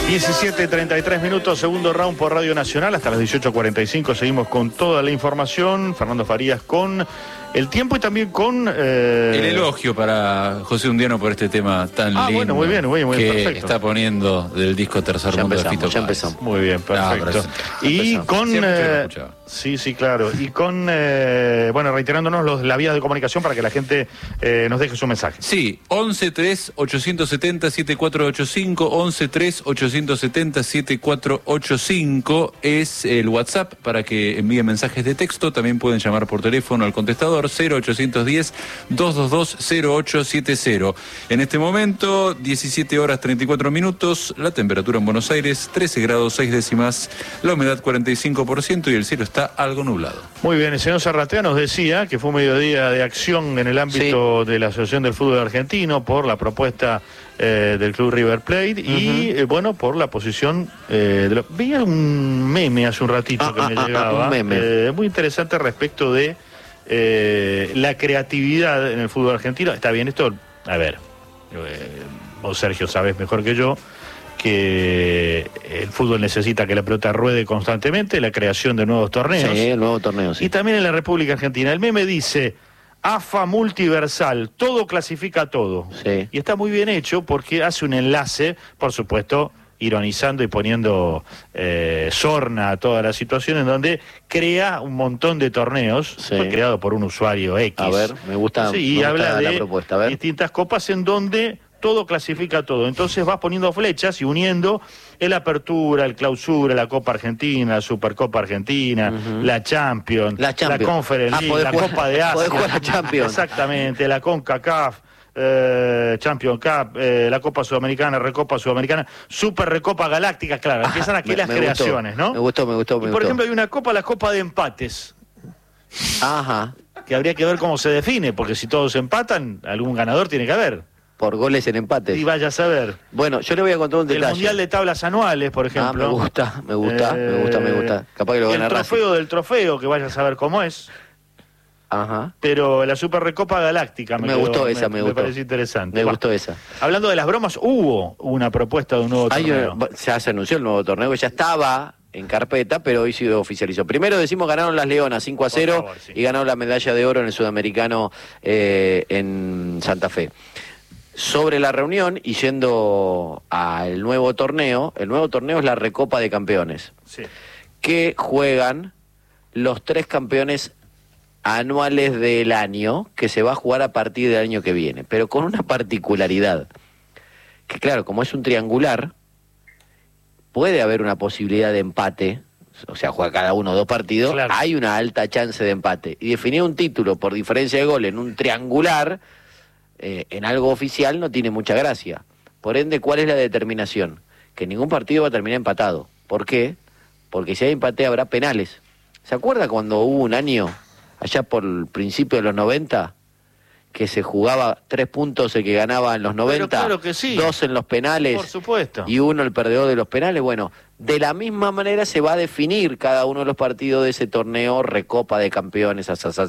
17:33, segundo round por Radio Nacional, hasta las 18:45 seguimos con toda la información. Fernando Farías con el tiempo y también con... El elogio para José Undiano por este tema tan lindo. Bueno, muy bien, que perfecto. Está poniendo del disco Tercer Mundo de Fito Ya Páez. empezamos. Muy bien, perfecto. Y con... sí, claro. Y con, reiterándonos las vías de comunicación para que la gente nos deje su mensaje. Sí, 11-3-870-7485, 11-3-870-7485 es el WhatsApp para que envíen mensajes de texto. También pueden llamar por teléfono al contestador 0810-222-0870. En este momento, 17:34, la temperatura en Buenos Aires 13 grados 6 décimas, la humedad 45% y el cielo está algo nublado. Muy bien, el señor Zarratea nos decía que fue un mediodía de acción en el ámbito de la Asociación del Fútbol Argentino por la propuesta del Club River Plate y, por la posición veía un meme hace un ratito que me llegaba, un meme. muy interesante respecto de la creatividad en el fútbol argentino. Está bien, esto, a ver, vos Sergio sabés mejor que yo que el fútbol necesita que la pelota ruede constantemente, la creación de nuevos torneos. Sí, el nuevo torneo, sí. Y también en la República Argentina. El meme dice, AFA multiversal, todo clasifica todo. Sí. Y está muy bien hecho porque hace un enlace, por supuesto, ironizando y poniendo sorna a toda la situación, en donde crea un montón de torneos, fue creado por un usuario X. A ver, me gusta, y me habla gusta la de propuesta. A ver. distintas copas en donde todo clasifica todo. Entonces vas poniendo flechas y uniendo el Apertura, el Clausura, la Copa Argentina, la Supercopa Argentina, la Champions, la Conference League, la Copa de Asia. Podés jugar la Champions. Exactamente, la CONCACAF. Champions Cup, la Copa Sudamericana, Recopa Sudamericana, Super Recopa Galáctica, claro, empiezan aquí las creaciones, ¿no? Me gustó. Por ejemplo, hay una copa, la Copa de Empates. Ajá. Que habría que ver cómo se define, porque si todos empatan, algún ganador tiene que haber. Por goles en empates. Y vaya a saber. Bueno, yo le voy a contar un detalle. El Mundial de Tablas Anuales, por ejemplo. Me gusta. Capaz que lo gana el trofeo del trofeo, que vaya a saber cómo es. Ajá. Pero la Super Recopa Galáctica me gustó. Me pareció interesante. Me gustó esa. Hablando de las bromas, hubo una propuesta de un nuevo torneo. Ya se anunció el nuevo torneo, que ya estaba en carpeta, pero hoy se oficializó. Primero decimos ganaron las Leonas 5-0 favor, sí. Y ganaron la medalla de oro en el Sudamericano en Santa Fe. Sobre la reunión y yendo al nuevo torneo, el nuevo torneo es la Recopa de Campeones, que juegan los 3 campeones anuales del año, que se va a jugar a partir del año que viene, pero con una particularidad, que claro, como es un triangular, puede haber una posibilidad de empate, o sea, juega cada uno 2 partidos, claro. Hay una alta chance de empate, y definir un título por diferencia de gol en un triangular, en algo oficial no tiene mucha gracia. Por ende, ¿cuál es la determinación? Que ningún partido va a terminar empatado. ¿Por qué? Porque si hay empate habrá penales. ¿Se acuerda cuando hubo un año, allá por el principio de los 90, que se jugaba 3 puntos el que ganaba en los 90, claro que sí. 2 en los penales, por supuesto, y 1 el perdedor de los penales? Bueno, de la misma manera se va a definir cada uno de los partidos de ese torneo Recopa de Campeones.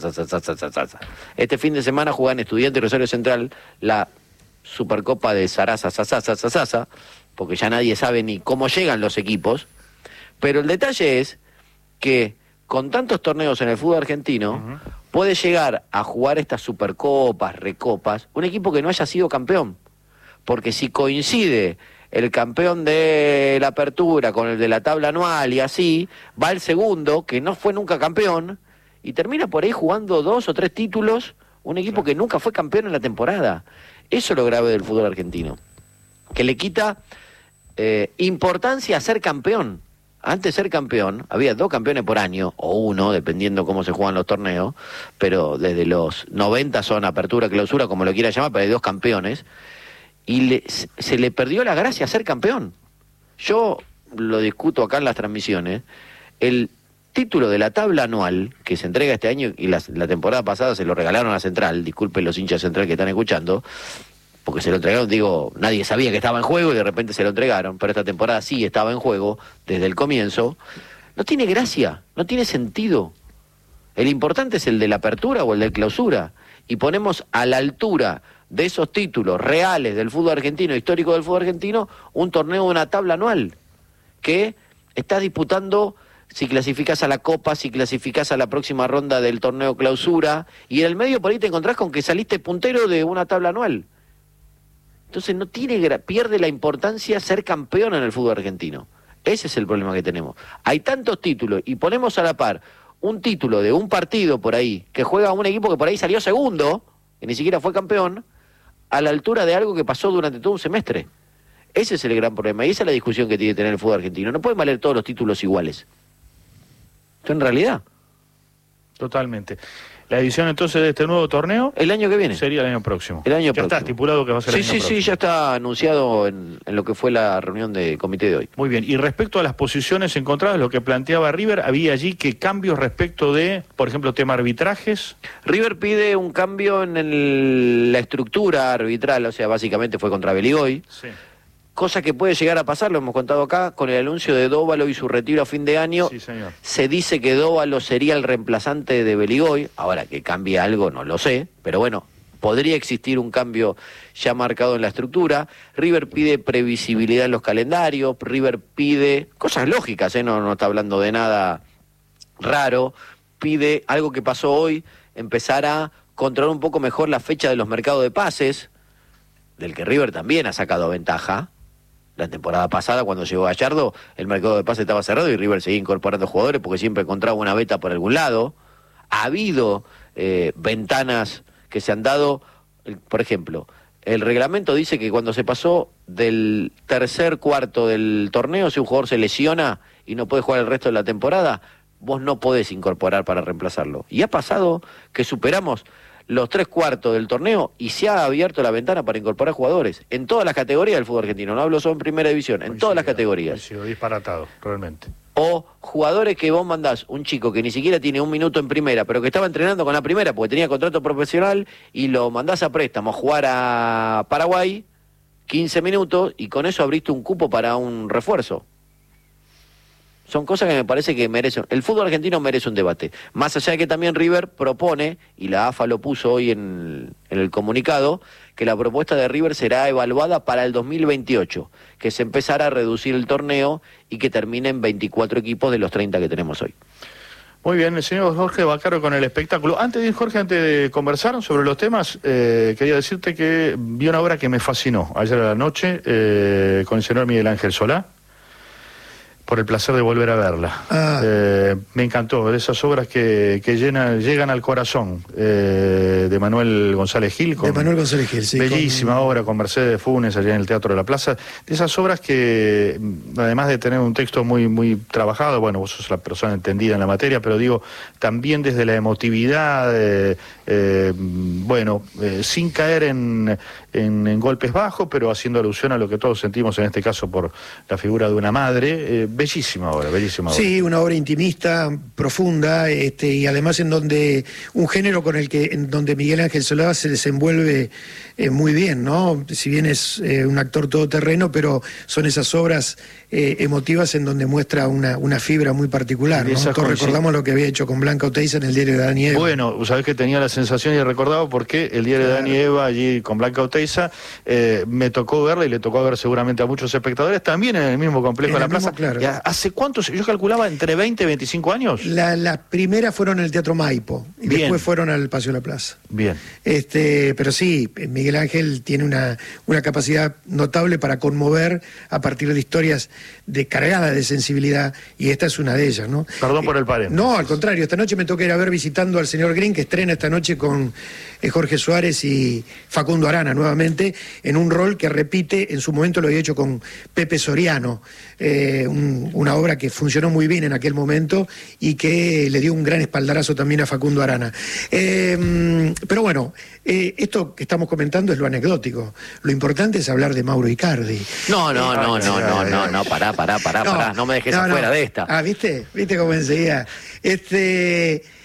Este fin de semana juegan Estudiantes y Rosario Central la Supercopa de Sarasa, porque ya nadie sabe ni cómo llegan los equipos, pero el detalle es que con tantos torneos en el fútbol argentino, puede llegar a jugar estas Supercopas, Recopas, un equipo que no haya sido campeón, porque si coincide el campeón de la Apertura con el de la tabla anual y así, va el segundo, que no fue nunca campeón, y termina por ahí jugando 2 o 3 títulos, un equipo que nunca fue campeón en la temporada. Eso es lo grave del fútbol argentino, que le quita importancia a ser campeón. Antes de ser campeón, había 2 campeones por año, o 1, dependiendo cómo se juegan los torneos, pero desde los 90 son Apertura, Clausura, como lo quiera llamar, pero hay 2 campeones, y se le perdió la gracia a ser campeón. Yo lo discuto acá en las transmisiones, el título de la tabla anual que se entrega este año, y la temporada pasada se lo regalaron a Central, disculpen los hinchas Central que están escuchando, porque se lo entregaron, digo, nadie sabía que estaba en juego y de repente se lo entregaron, pero esta temporada sí estaba en juego desde el comienzo. No tiene gracia, no tiene sentido. El importante es el de la Apertura o el de Clausura, y ponemos a la altura de esos títulos reales del fútbol argentino, histórico del fútbol argentino, un torneo de una tabla anual, que estás disputando si clasificás a la Copa, si clasificás a la próxima ronda del torneo clausura, y en el medio por ahí te encontrás con que saliste puntero de una tabla anual. Entonces pierde la importancia ser campeón en el fútbol argentino. Ese es el problema que tenemos. Hay tantos títulos y ponemos a la par un título de un partido por ahí que juega un equipo que por ahí salió segundo, que ni siquiera fue campeón, a la altura de algo que pasó durante todo un semestre. Ese es el gran problema y esa es la discusión que tiene que tener el fútbol argentino. No pueden valer todos los títulos iguales. Esto en realidad. Totalmente. La edición entonces de este nuevo torneo el año que viene sería el año próximo. El año ya próximo. Está estipulado que va a ser el año próximo. Sí, ya está anunciado en lo que fue la reunión de comité de hoy. Muy bien, y respecto a las posiciones encontradas, lo que planteaba River, había allí que cambios respecto de, por ejemplo, tema arbitrajes. River pide un cambio en la estructura arbitral, o sea, básicamente fue contra Beligoy. Sí. Cosa que puede llegar a pasar, lo hemos contado acá, con el anuncio de Dóvalo y su retiro a fin de año. Sí, señor. Se dice que Dóvalo sería el reemplazante de Beligoy. Ahora, que cambie algo no lo sé, pero bueno, podría existir un cambio ya marcado en la estructura. River pide previsibilidad en los calendarios, River pide cosas lógicas, no está hablando de nada raro, pide algo que pasó hoy, empezar a controlar un poco mejor la fecha de los mercados de pases, del que River también ha sacado ventaja. La temporada pasada, cuando llegó Gallardo, el mercado de pases estaba cerrado y River seguía incorporando jugadores porque siempre encontraba una beta por algún lado. Ha habido ventanas que se han dado, por ejemplo, el reglamento dice que cuando se pasó del tercer cuarto del torneo, si un jugador se lesiona y no puede jugar el resto de la temporada, vos no podés incorporar para reemplazarlo. Y ha pasado que superamos los 3/4 del torneo y se ha abierto la ventana para incorporar jugadores en todas las categorías del fútbol argentino, no hablo solo en primera división, en todas las categorías. Ha sido disparatado, realmente. O jugadores que vos mandás, un chico que ni siquiera tiene un minuto en primera, pero que estaba entrenando con la primera porque tenía contrato profesional, y lo mandás a préstamo a jugar a Paraguay 15 minutos y con eso abriste un cupo para un refuerzo. Son cosas que me parece que merecen. El fútbol argentino merece un debate. Más allá de que también River propone, y la AFA lo puso hoy en el comunicado, que la propuesta de River será evaluada para el 2028, que se empezará a reducir el torneo y que termine en 24 equipos de los 30 que tenemos hoy. Muy bien, el señor Jorge Vaccaro con el espectáculo. Antes de conversar sobre los temas, quería decirte que vi una obra que me fascinó ayer a la noche con el señor Miguel Ángel Solá, por el placer de volver a verla. Me encantó, de esas obras que llegan al corazón, de Manuel González Gil. De Manuel González Gil, sí. Bellísima obra con Mercedes Funes allá en el Teatro de la Plaza. De esas obras que, además de tener un texto muy, muy trabajado, bueno, vos sos la persona entendida en la materia, pero digo, también desde la emotividad, sin caer en golpes bajos, pero haciendo alusión a lo que todos sentimos en este caso por la figura de una madre. Bellísima obra. Sí, una obra intimista, profunda, y además en donde un género en donde Miguel Ángel Solá se desenvuelve muy bien, ¿no? Si bien es un actor todoterreno, pero son esas obras emotivas en donde muestra una fibra muy particular, ¿no? Todos recordamos lo que había hecho con Blanca Oteiza en el diario de Adán y Eva. Bueno, sabés que tenía la sensación y recordaba porque el diario de Adán y Eva allí con Blanca Oteiza me tocó verla y le tocó ver seguramente a muchos espectadores también en el mismo complejo de la plaza. Claro. ¿Hace cuántos? Yo calculaba entre 20 y 25 años. La primera fueron en el Teatro Maipo y Bien. Después fueron al Paseo de la Plaza. Bien. Pero sí, Miguel Ángel tiene una capacidad notable para conmover a partir de historias cargadas de sensibilidad, y esta es una de ellas, ¿no? Perdón por el paréntesis. No, al contrario, esta noche me toca ir a ver visitando al señor Green, que estrena esta noche con Jorge Suárez y Facundo Arana nuevamente, en un rol que repite, en su momento lo había hecho con Pepe Soriano, una obra que funcionó muy bien en aquel momento y que le dio un gran espaldarazo también a Facundo Arana. Pero bueno, esto que estamos comentando es lo anecdótico. Lo importante es hablar de Mauro Icardi. No, pará, no me dejes afuera de esta. ¿Viste cómo enseguida?